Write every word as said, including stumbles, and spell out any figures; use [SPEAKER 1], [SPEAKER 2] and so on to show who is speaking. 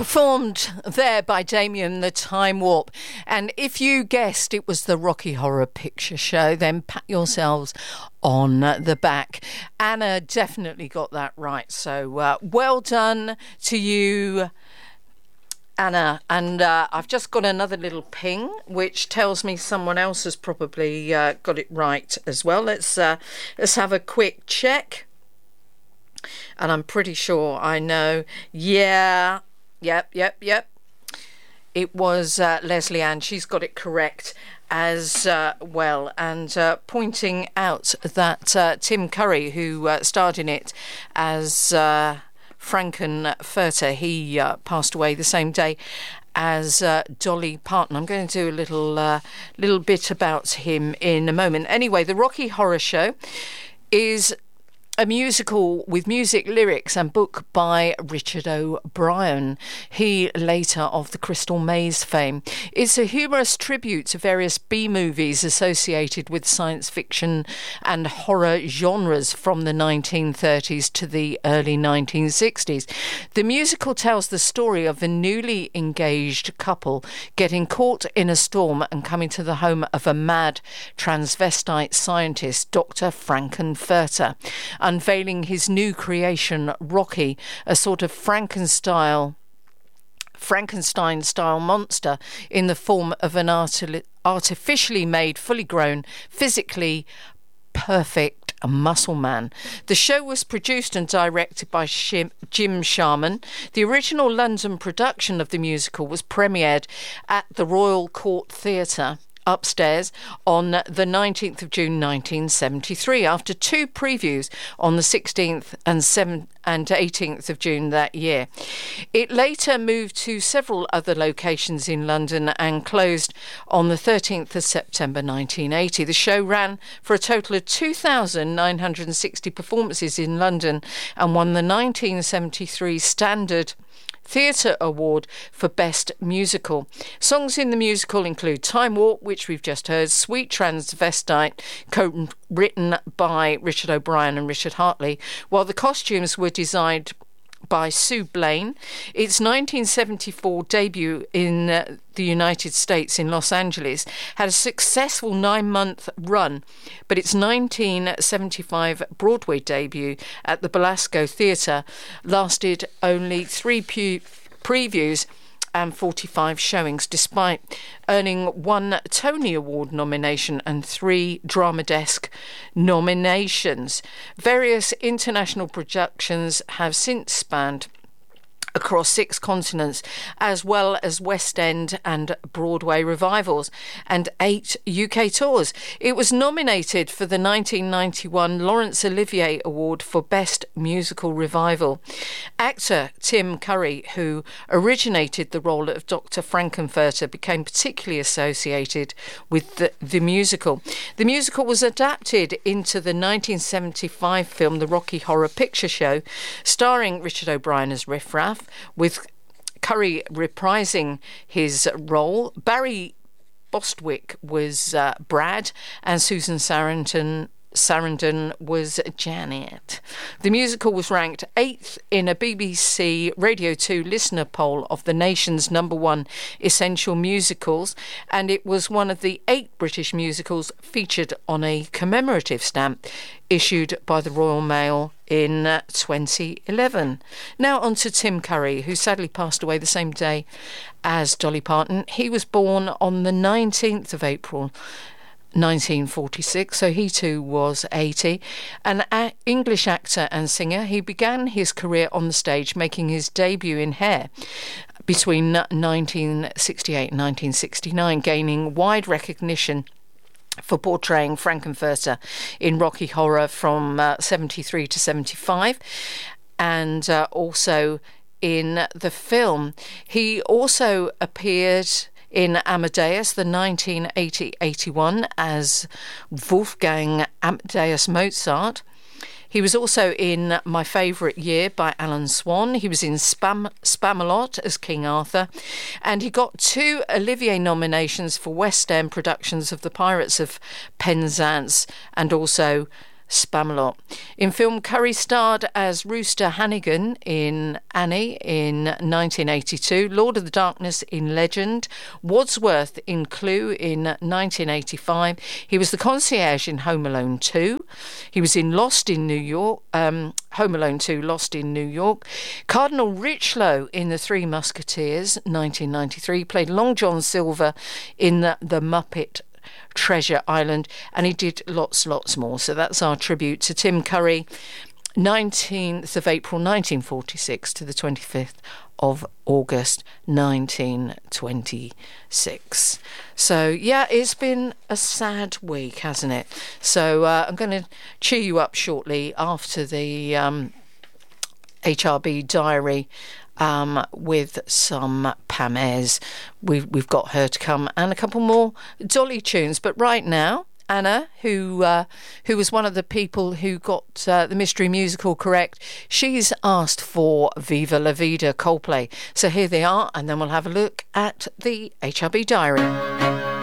[SPEAKER 1] Performed there by Damien, the Time Warp. And if you guessed it was the Rocky Horror Picture Show, then pat yourselves on the back. Anna definitely got that right. So uh, well done to you, Anna. And uh, I've just got another little ping, which tells me someone else has probably uh, got it right as well. Let's, uh, let's have a quick check. And I'm pretty sure I know. Yeah. Yep, yep, yep. It was uh, Leslie Ann. She's got it correct as uh, well. And uh, pointing out that uh, Tim Curry, who uh, starred in it as uh, Frankenfurter, he uh, passed away the same day as uh, Dolly Parton. I'm going to do a little, uh, little bit about him in a moment. Anyway, the Rocky Horror Show is a musical with music, lyrics and book by Richard O'Brien, he later of the Crystal Maze fame. It's a humorous tribute to various B-movies associated with science fiction and horror genres from the nineteen thirties to the early nineteen sixties. The musical tells the story of a newly engaged couple getting caught in a storm and coming to the home of a mad transvestite scientist, Doctor Frankenfurter, unveiling his new creation, Rocky, a sort of Frankenstein Frankenstein-style monster in the form of an arti- artificially made, fully grown, physically perfect muscle man. The show was produced and directed by Jim Sharman. The original London production of the musical was premiered at the Royal Court Theatre upstairs on the nineteenth of June nineteen seventy-three, after two previews on the sixteenth and seventh and eighteenth of June that year. It later moved to several other locations in London and closed on the thirteenth of September nineteen eighty. The show ran for a total of two thousand nine hundred sixty performances in London and won the nineteen seventy-three Standard Theatre Award for Best Musical. Songs in the musical include Time Warp, which we've just heard, Sweet Transvestite, co-written by Richard O'Brien and Richard Hartley, while the costumes were designed by Sue Blaine. Its nineteen seventy-four debut in uh, the United States in Los Angeles had a successful nine-month run, but its nineteen seventy-five Broadway debut at the Belasco Theatre lasted only three pu- previews and forty-five showings, despite earning one Tony Award nomination and three Drama Desk nominations. Various international productions have since spanned across six continents, as well as West End and Broadway revivals, and eight U K tours. It was nominated for the nineteen ninety-one Laurence Olivier Award for Best Musical Revival. Actor Tim Curry, who originated the role of Doctor Frankenfurter, became particularly associated with the, the musical. The musical was adapted into the nineteen seventy-five film The Rocky Horror Picture Show, starring Richard O'Brien as Riff Raff, with Curry reprising his role. Barry Bostwick was uh, Brad, and Susan Sarandon Sarandon was Janet. The musical was ranked eighth in a B B C Radio two listener poll of the nation's number one essential musicals, and it was one of the eight British musicals featured on a commemorative stamp issued by the Royal Mail in uh, twenty eleven. Now on to Tim Curry, who sadly passed away the same day as Dolly Parton. He was born on the nineteenth of April nineteen forty-six, so he too was eighty. An a- English actor and singer, he began his career on the stage, making his debut in Hair between nineteen sixty-eight and nineteen sixty-nine, gaining wide recognition for portraying Frankenfurter in Rocky Horror from uh, seventy-three to seventy-five, and uh, also in the film. He also appeared in Amadeus, the nineteen eighty to eighty-one, as Wolfgang Amadeus Mozart. He was also in My Favourite Year by Alan Swan. He was in Spam- Spamalot as King Arthur. And he got two Olivier nominations for West End productions of The Pirates of Penzance and also Spamalot. In film, Curry starred as Rooster Hannigan in Annie in nineteen eighty-two, Lord of the Darkness in Legend, Wadsworth in Clue in nineteen eighty-five. He was the concierge in Home Alone two. He was in Lost in New York, um, Home Alone two, Lost in New York. Cardinal Richelieu in The Three Musketeers, nineteen ninety-three. Played Long John Silver in The, the Muppet Treasure Island, and he did lots lots more. So that's our tribute to Tim Curry, nineteenth of April nineteen forty-six to the twenty-fifth of August nineteen twenty-six. So yeah, it's been a sad week, hasn't it? So uh, I'm going to cheer you up shortly after the um, H R B diary Um, with some Pam Ayres. We've, we've got her to come and a couple more Dolly tunes. But right now, Anna, who uh, who was one of the people who got uh, the mystery musical correct, she's asked for Viva La Vida Coldplay. So here they are, and then we'll have a look at the H R B diary.